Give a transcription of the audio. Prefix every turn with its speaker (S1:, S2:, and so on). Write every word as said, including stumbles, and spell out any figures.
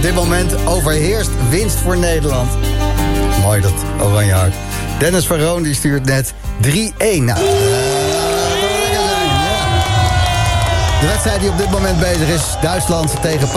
S1: Op dit moment overheerst winst voor Nederland. Mooi dat oranje hart. Dennis van Roon die stuurt net drie-een. Nou, uh, de wedstrijd die op dit moment bezig is. Duitsland tegen